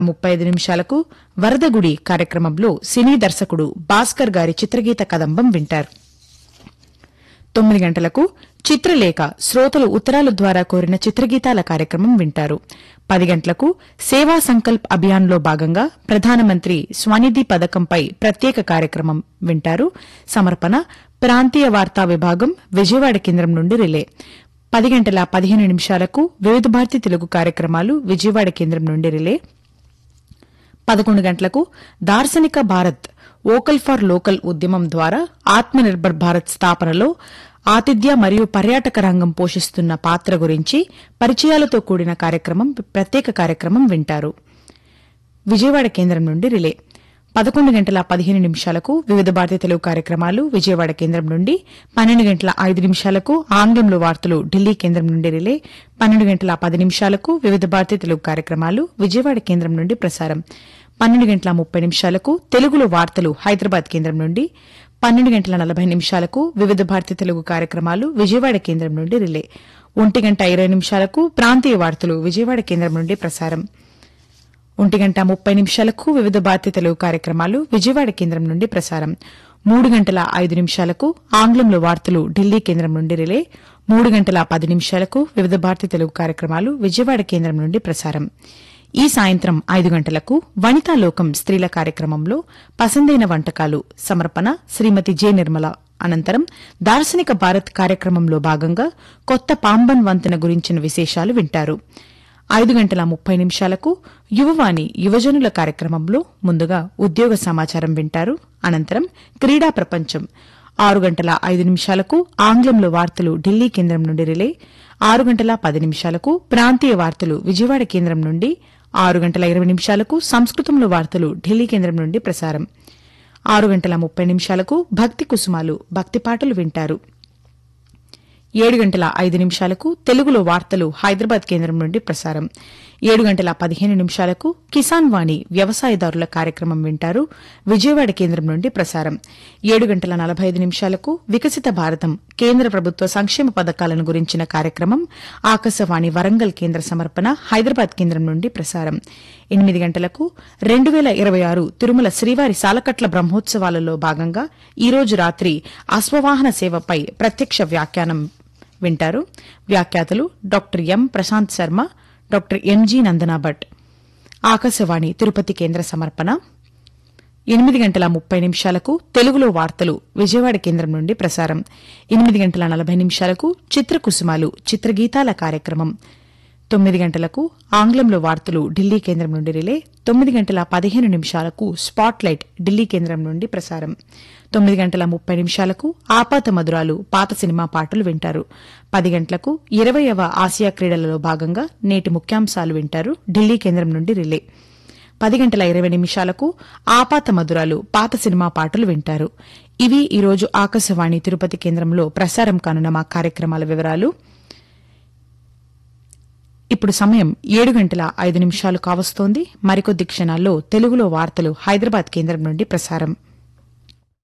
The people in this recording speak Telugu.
35 నిమిషాలకు వరదగుడి కార్యక్రమంలో సినీ దర్శకుడు భాస్కర్ గారి చిత్రగీత కదంబం వింటారు. 9 గంటలకు చిత్రలేఖ శ్రోతలు ఉత్తరాల ద్వారా కోరిన చిత్రగీతాల కార్యక్రమం వింటారు. 10 గంటలకు సేవా సంకల్ప్ అభియాన్లో భాగంగా ప్రధానమంత్రి స్వనిధి పథకంపై ప్రత్యేక కార్యక్రమం వింటారు. సమర్పణ ప్రాంతీయ వార్తా విభాగం విజయవాడ కేంద్రం నుండి రిలే. 10 గంటల 15 నిమిషాలకు వివిధ భారతి తెలుగు కార్యక్రమాలు విజయవాడ కేంద్రం నుండి రిలే. 11 గంటలకు దార్శనిక భారత్ వోకల్ ఫర్ లోకల్ ఉద్యమం ద్వారా ఆత్మనిర్భర్ భారత్ స్థాపనలో ఆతిథ్య మరియు పర్యాటక రంగం పోషిస్తున్న పాత్ర గురించి పరిచయాలతో కూడిన ప్రత్యేక కార్యక్రమం వింటారు. విజయవాడ కేంద్రం నుండి రిలే. 11 గంటల 15 నిమిషాలకు వివిధ భారతి తెలుగు కార్యక్రమాలు విజయవాడ కేంద్రం నుండి, 12 గంటల 5 నిమిషాలకు ఆంగ్లంలో వార్తలు ఢిల్లీ కేంద్రం నుండి రిలే, 12 గంటల 10 నిమిషాలకు వివిధ భారతి తెలుగు కార్యక్రమాలు విజయవాడ కేంద్రం నుండి ప్రసారం, 12 గంటల 30 నిమిషాలకు తెలుగులో వార్తలు హైదరాబాద్ కేంద్రం నుండి, 12 గంటల 40 నిమిషాలకు వివిధ భారతి తెలుగు కార్యక్రమాలు విజయవాడ కేంద్రం నుండి రిలే, 1 గంట 20 నిమిషాలకు ప్రాంతీయ వార్తలు విజయవాడ కేంద్రం నుండి ప్రసారం, 1 గంట 30 నిమిషాలకు వివిధ భారతి తెలుగు కార్యక్రమాలు విజయవాడ కేంద్రం నుండి ప్రసారం, 3 గంటల 5 నిమిషాలకు ఆంగ్లంలో వార్తలు ఢిల్లీ కేంద్రం నుండి రిలే, 3 గంటల 10 నిమిషాలకు వివిధ భారతి తెలుగు కార్యక్రమాలు విజయవాడ కేంద్రం నుండి ప్రసారం. ఈ సాయంత్రం 5 గంటలకు వనితాలోకం స్త్రీల కార్యక్రమంలో పసందైన వంటకాలు సమర్పణ శ్రీమతి జె. నిర్మల. అనంతరం దార్శనిక భారత్ కార్యక్రమంలో భాగంగా కొత్త పాంబన్ వంతెన గురించిన విశేషాలు వింటారు. 5 గంటల 30 నిమిషాలకు యువవాణి యువజనుల కార్యక్రమంలో ముందుగా ఉద్యోగ సమాచారం వింటారు. అనంతరం క్రీడా ప్రపంచం. 6 గంటల 5 నిమిషాలకు ఆంగ్లంలో వార్తలు ఢిల్లీ కేంద్రం నుండి రిలే, 6 గంటల 10 నిమిషాలకు ప్రాంతీయ వార్తలు విజయవాడ కేంద్రం నుండి, 6 గంటల 20 నిమిషాలకు సంస్కృతంలో వార్తలు ఢిల్లీ కేంద్రం నుండి ప్రసారం, 6 గంటల 30 నిమిషాలకు భక్తి కుసుమాలు భక్తి పాటలు వింటారు. 7 గంటల 5 నిమిషాలకు తెలుగులో వార్తలు హైదరాబాద్ కేంద్రం నుండి ప్రసారం, 7 గంటల 15 నిమిషాలకు కిసాన్ వాణి వ్యవసాయదారుల కార్యక్రమం వింటారు. విజయవాడ కేంద్రం నుండి ప్రసారం, 7 గంటల 45 నిమిషాలకు వికసిత భారతం కేంద్ర ప్రభుత్వ సంక్షేమ పథకాలను గురించిన కార్యక్రమం ఆకాశవాణి వరంగల్ కేంద్ర సమర్పణ హైదరాబాద్ కేంద్రం నుండి ప్రసారం, 8 గంటలకు 2026 తిరుమల శ్రీవారి సాలకట్ల బ్రహ్మోత్సవాలలో భాగంగా ఈరోజు రాత్రి అశ్వవాహన సేవపై ప్రత్యక్ష వ్యాఖ్యానం వింటారు. వ్యాఖ్యాతలు doctor M. Prashanth Sharma, doctor MG Nandana Bhatt. Akashvani Tirupati కేంద్ర సమర్పణ. 8 గంటల 30 నిమిషాలకు తెలుగులో వార్తలు విజయవాడ కేంద్రం నుండి ప్రసారం, 8 గంటల 40 నిమిషాలకు చిత్రకుసుమాలు చిత్రగీతాల కార్యక్రమం, 9 గంటలకు ఆంగ్లంలో వార్తలు ఢిల్లీ కేంద్రం నుండి రిలే, 9 గంటల 15 నిమిషాలకు స్పాట్లైట్ ఢిల్లీ కేంద్రం నుండి ప్రసారం, 9 గంటల 30 నిమిషాలకు ఆపాత మధురాలు పాత సినిమా పాటలు వింటారు. 10 గంటలకు 20వ ఆసియా క్రీడలలో భాగంగా నేటి ముఖ్యాంశాలు వింటారు. ఢిల్లీ కేంద్రం నుండి రిలే. 10 గంటల 20 నిమిషాలకు ఆపాత మధురాలు పాత సినిమా పాటలు వింటారు. ఇవి ఈరోజు ఆకాశవాణి తిరుపతి కేంద్రంలో ప్రసారం కానున్న మా కార్యక్రమాల వివరాలు. ఇప్పుడు సమయం 7 గంటల 5 నిమిషాలు కావస్తోంది. మరికొద్ది క్షణాల్లో తెలుగులో వార్తలు హైదరాబాద్ కేంద్రం నుండి ప్రసారం.